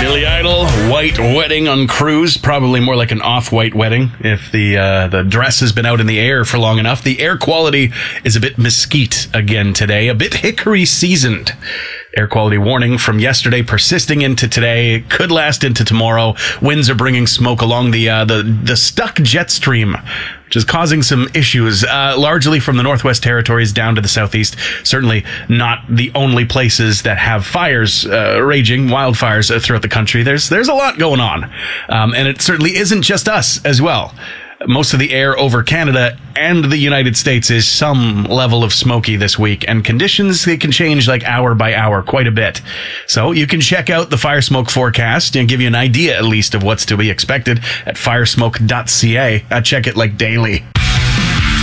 Billy Idol, white wedding on cruise. Probably more like an off-white wedding if the dress has been out in the air for long enough. The air quality is a bit mesquite again today, a bit hickory seasoned. Air quality warning from yesterday persisting into today. Could last into tomorrow. Winds are bringing smoke along the stuck jet stream, which is causing some issues, largely from the Northwest Territories down to the Southeast. Certainly not the only places that have fires raging, wildfires throughout the country. There's a lot going on. And it certainly isn't just us as well. Most of the air over Canada and the United States is some level of smoky this week, and conditions, they can change like hour by hour quite a bit. So you can check out the fire smoke forecast and give you an idea at least of what's to be expected at firesmoke.ca. I check it like daily.